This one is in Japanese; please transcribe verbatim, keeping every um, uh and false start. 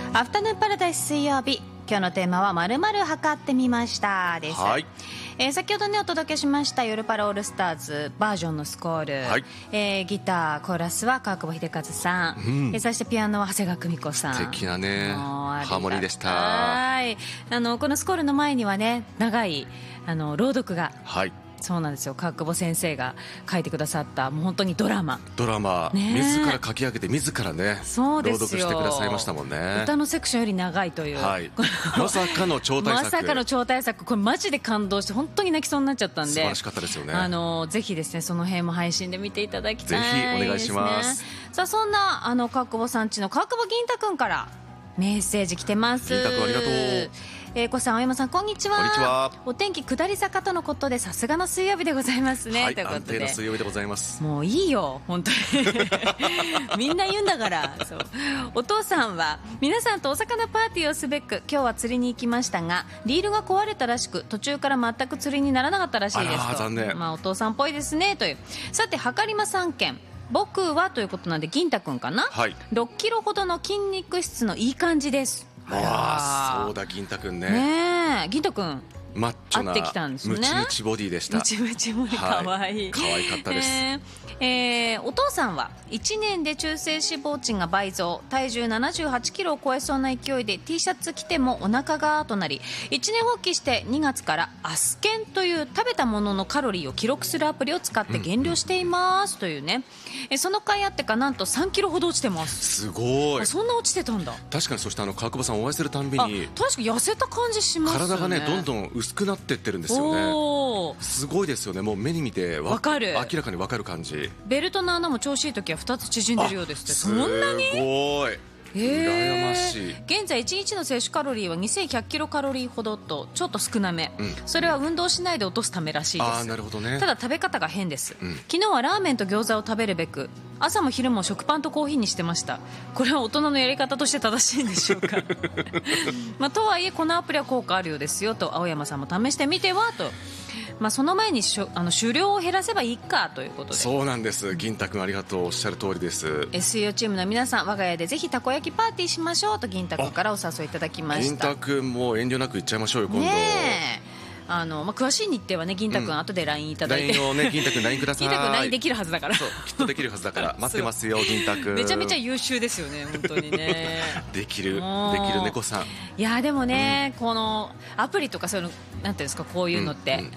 アフタヌーンパラダイス水曜日、今日のテーマは〇〇測ってみましたです、 はい。 えー先ほどねお届けしました夜パラオールスターズバージョンのスコール、 はい。 えーギターコーラスは川久保秀和さん、 うんえーそしてピアノは長谷川久美子さん。 素敵なねもうありがたいハーモニーでした。 はい。あのこのスコールの前にはね長いあの朗読が、 はい。 そうなんですよ、川久保先生が書いてくださったもう本当にドラマ、 ドラマ、 ねえ自ら書き上げて自らねそうですよ、 朗読してくださいましたもんね。 歌のセクションより長いという、 はい。まさかの超大作。 まさかの超大作、これマジで感動して本当に泣きそうになっちゃったんで、 素晴らしかったですよね。 あのぜひですねその辺も配信で見ていただきたいですね。 ぜひお願いします。 さあそんなあの川久保さんちの川久保銀太くんからメッセージ来てます。 銀太くんありがとう。 えー、小さん青山さんこんにちは。 こんにちは。 お天気下り坂とのことでさすがの水曜日でございますね、 はい、 ということで安定の水曜日でございます。 もういいよ本当にみんな言うんだから。そうお父さんは皆さんとお魚パーティーをすべく今日は釣りに行きましたがリールが壊れたらしく途中から全く釣りにならなかったらしいですと。 あら残念。 まあ、お父さんっぽいですねという。さてはかりまさんけん僕はということなんで銀太くんかな、 はい。 ろっキロほどの筋肉質のいい感じです。 ああ、そうだ銀太くんね。 ねえ銀太くんマッチョな会ってきたんですね。 ムチムチボディでした。 ムチムチボディかわいい、 可愛かったです。 えーえーお父さんはいちねんで中性脂肪値が倍増、体重ななじゅうはちキロを超えそうな勢いで T シャツ着てもお腹がとなり一年発起してにがつからアスケンという食べたもののカロリーを記録するアプリを使って減量していますというね、えーその甲斐あってかなんとさんキロほど落ちてます。 すごい。 あそんな落ちてたんだ。 確かに。そしてあの川久保さんお会いするたんびあに確かに痩せた感じしますよね。 体がねどんどん薄くなってってるんですよね。 おーすごいですよね。もう目に見てわわかる。 明らかにわかる感じ。 ベルトの穴も調子いい時はふたつ縮んでるようですって。そんなにすごい。羨ましい。 現在いちにちの摂取カロリーはにせんひゃくキロカロリーほどとちょっと少なめ、 うんそれは運動しないで落とすためらしいです。 ああなるほどね。 ただ食べ方が変です、 うん昨日はラーメンと餃子を食べるべく朝も昼も食パンとコーヒーにしてました。これは大人のやり方として正しいんでしょうかまあ、とはいえこのアプリは効果あるようですよと。青山さんも試してみてはと。まあ、その前にしょあの狩猟を減らせばいいかということで。 そうなんです。銀太くんありがとう。おっしゃる通りです。 エスイーオー チームの皆さん我が家でぜひたこ焼きパーティーしましょうと銀太くんからお誘いいただきま銀した。 太くんも遠慮なく言っちゃいましょうよ今度。 ねえあの、まあ、詳しい日程はね銀太くん、 うん後で ライン いただいてライン をね銀太くん ライン ください。 銀太くん ライン できるはずだからそうきっとできるはずだから待ってますよ銀太くん。 めちゃめちゃ優秀ですよね本当にねできるでもうきる猫さん。 いやでもね、このアプリとかそういうのなんていうんですかこういうのって、 うんうん